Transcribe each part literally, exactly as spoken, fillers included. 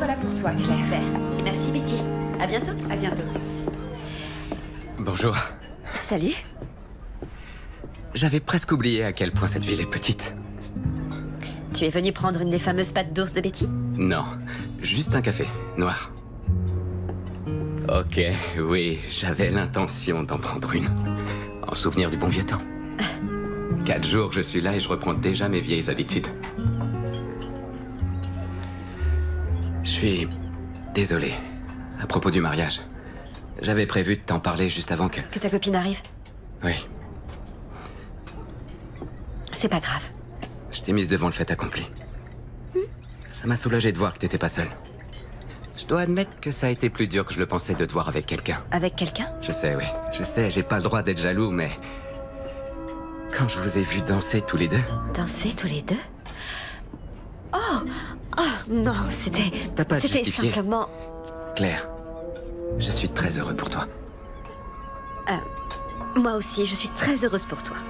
voilà pour toi, Claire. Super. Merci Betty. À bientôt. À bientôt. Bonjour. Salut. J'avais presque oublié à quel point cette ville est petite. Tu es venu prendre une des fameuses pâtes d'ours de Betty? Non, juste un café, noir. Ok, oui, j'avais l'intention d'en prendre une. En souvenir du bon vieux temps. Quatre jours que je suis là et je reprends déjà mes vieilles habitudes. Je suis désolé. À propos du mariage. J'avais prévu de t'en parler juste avant que... Que ta copine arrive? Oui. C'est pas grave. Je t'ai mise devant le fait accompli. Hmm? Ça m'a soulagé de voir que t'étais pas seule. Je dois admettre que ça a été plus dur que je le pensais de te voir avec quelqu'un. Avec quelqu'un? Je sais, oui. Je sais, j'ai pas le droit d'être jaloux, mais... Quand je vous ai vus danser tous les deux... Danser tous les deux? Oh! Oh, non, c'était... T'as pas à te C'était justifier. simplement... Claire, je suis très heureux pour toi. Euh, moi aussi, je suis très heureuse pour toi.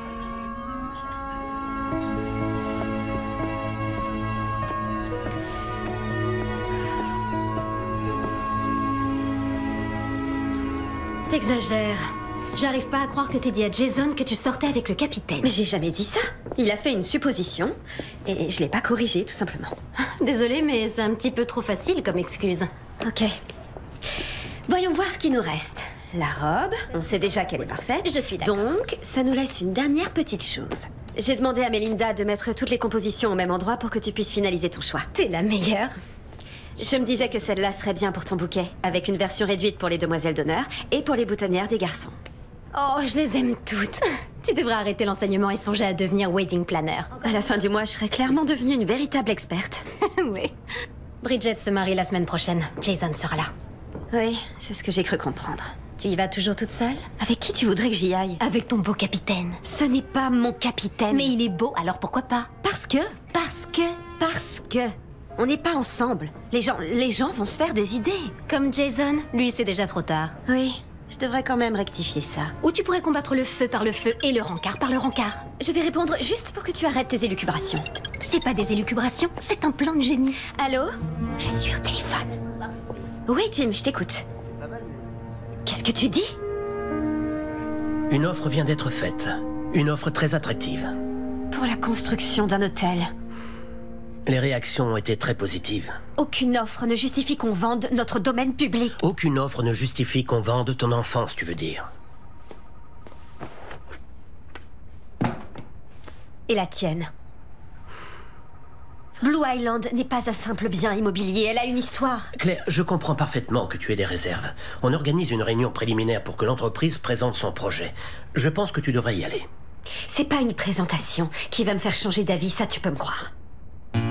T'exagères. J'arrive pas à croire que t'aies dit à Jason que tu sortais avec le capitaine. Mais j'ai jamais dit ça. Il a fait une supposition et je l'ai pas corrigée, tout simplement. Désolée, mais c'est un petit peu trop facile comme excuse. Ok. Voyons voir ce qui nous reste. La robe, on sait déjà qu'elle est parfaite. Je suis d'accord. Donc, ça nous laisse une dernière petite chose. J'ai demandé à Melinda de mettre toutes les compositions au même endroit pour que tu puisses finaliser ton choix. T'es la meilleure. Je me disais que celle-là serait bien pour ton bouquet, avec une version réduite pour les demoiselles d'honneur et pour les boutonnières des garçons. Oh, je les aime toutes. Tu devrais arrêter l'enseignement et songer à devenir wedding planner. À la fin du mois, je serai clairement devenue une véritable experte. Oui. Bridget se marie la semaine prochaine. Jason sera là. Oui, c'est ce que j'ai cru comprendre. Tu y vas toujours toute seule? Avec qui tu voudrais que j'y aille? Avec ton beau capitaine. Ce n'est pas mon capitaine. Mais il est beau, alors pourquoi pas? Parce que... Parce que... Parce que... On n'est pas ensemble. Les gens, les gens vont se faire des idées. Comme Jason, lui c'est déjà trop tard. Oui, je devrais quand même rectifier ça. Ou tu pourrais combattre le feu par le feu et le rencard par le rencard. Je vais répondre juste pour que tu arrêtes tes élucubrations. C'est pas des élucubrations, c'est un plan de génie. Allô? Je suis au téléphone. Oui, Tim, je t'écoute. Qu'est-ce que tu dis? Une offre vient d'être faite. Une offre très attractive. Pour la construction d'un hôtel. Les réactions ont été très positives. Aucune offre ne justifie qu'on vende notre domaine public. Aucune offre ne justifie qu'on vende ton enfance, tu veux dire. Et la tienne. Blue Island n'est pas un simple bien immobilier, elle a une histoire. Claire, je comprends parfaitement que tu aies des réserves. On organise une réunion préliminaire pour que l'entreprise présente son projet. Je pense que tu devrais y aller. C'est pas une présentation qui va me faire changer d'avis, ça tu peux me croire.